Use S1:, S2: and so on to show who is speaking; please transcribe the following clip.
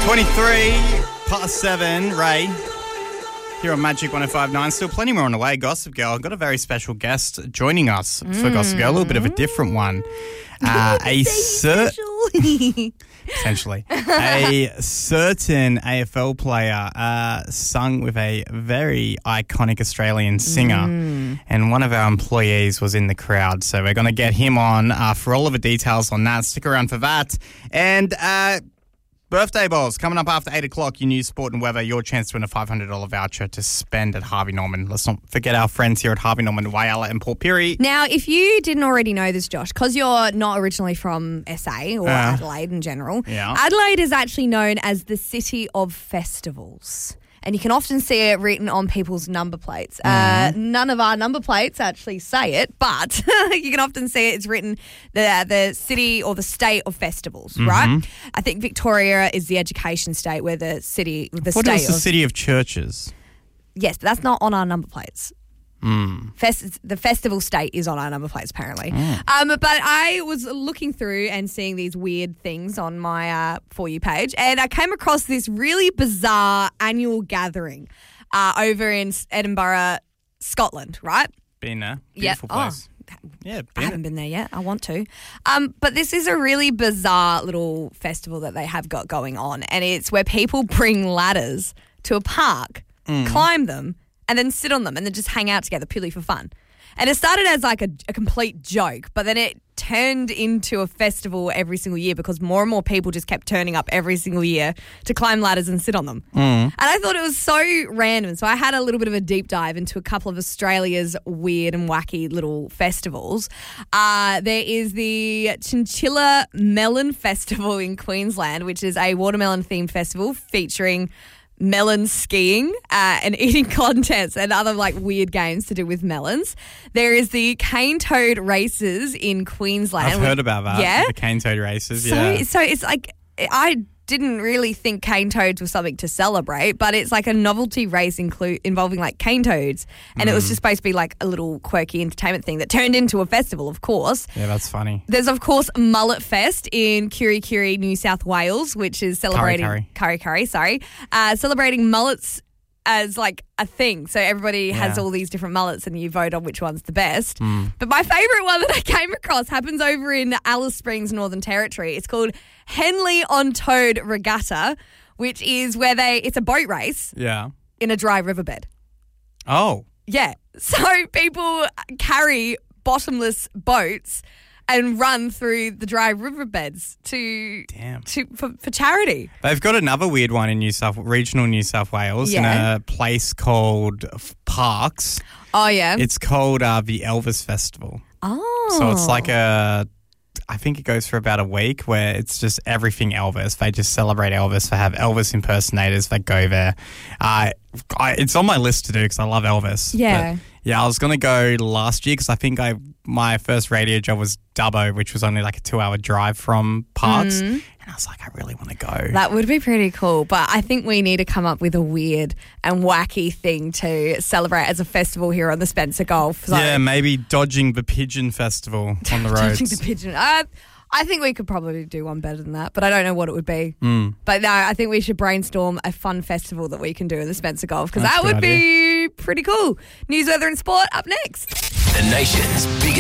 S1: 23:07, Ray, here on Magic 105.9. Still plenty more on the way. Gossip Girl, I've got a very special guest joining us for Gossip Girl, a little bit of a different one. Essentially. A certain AFL player sung with a very iconic Australian singer, and one of our employees was in the crowd. So we're going to get him on for all of the details on that. Stick around for that. And birthday balls coming up after 8 o'clock. Your news, sport and weather. Your chance to win a $500 voucher to spend at Harvey Norman. Let's not forget our friends here at Harvey Norman, Whyalla and Port Pirie.
S2: Now, if you didn't already know this, Josh, because you're not originally from SA or Adelaide in general, Adelaide is actually known as the city of festivals. And you can often see it written on people's number plates. None of our number plates actually say it, but you can often see it's written the city or the state of festivals, right? I think Victoria is the education state, where the city, the
S1: What
S2: state
S1: is the city of churches?
S2: Yes, but that's not on our number plates. The festival state is on our number plates, apparently. But I was looking through and seeing these weird things on my For You page, and I came across this really bizarre annual gathering over in Edinburgh, Scotland, right?
S1: Been there. Beautiful place. Yeah,
S2: I haven't been there yet. I want to. But this is a really bizarre little festival that they have got going on, and it's where people bring ladders to a park, climb them, and then sit on them and then just hang out together purely for fun. And it started as like a complete joke, but then it turned into a festival every single year because more and more people just kept turning up every single year to climb ladders and sit on them. And I thought it was so random. So I had a little bit of a deep dive into a couple of Australia's weird and wacky little festivals. There is the Chinchilla Melon Festival in Queensland, which is a watermelon-themed festival featuring melon skiing and eating contests and other like weird games to do with melons. There is the cane toad races in Queensland.
S1: I've heard about that.
S2: Yeah.
S1: The cane toad races.
S2: So it's like, I didn't really think cane toads were something to celebrate, but it's like a novelty race involving like cane toads, and it was just supposed to be like a little quirky entertainment thing that turned into a festival, of course.
S1: Yeah, that's funny.
S2: There's, of course, Mullet Fest in Kurri, New South Wales, which is celebrating celebrating mullets as like a thing. So everybody has all these different mullets and you vote on which one's the best. But my favourite one that I came across happens over in Alice Springs, Northern Territory. It's called Henley on Toad Regatta, which is where it's a boat race in a dry riverbed.
S1: Oh.
S2: Yeah. So people carry bottomless boats and run through the dry riverbeds for charity.
S1: They've got another weird one in regional New South Wales in a place called Parkes.
S2: Oh, yeah.
S1: It's called the Elvis Festival.
S2: Oh.
S1: So it's like I think it goes for about a week where it's just everything Elvis. They just celebrate Elvis. They have Elvis impersonators that go there. It's on my list to do because I love Elvis.
S2: Yeah.
S1: But yeah, I was going to go last year because I think my first radio job was Dubbo, which was only like a 2-hour drive from Parkes. And I was like, I really want to go.
S2: That would be pretty cool. But I think we need to come up with a weird and wacky thing to celebrate as a festival here on the Spencer Gulf. So,
S1: yeah, maybe dodging the pigeon festival on the roads.
S2: Dodging the pigeon. I think we could probably do one better than that, but I don't know what it would be. But no, I think we should brainstorm a fun festival that we can do in the Spencer Gulf because that would be pretty cool. News, weather and sport up next.
S3: The nation's biggest